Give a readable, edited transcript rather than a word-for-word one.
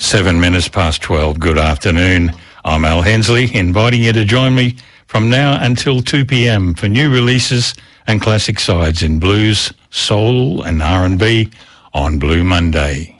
7 minutes past 12. Good afternoon. I'm Al Hensley, inviting you to join me from now until 2 p.m. for new releases and classic sides in blues, soul and R&B on Blue Monday.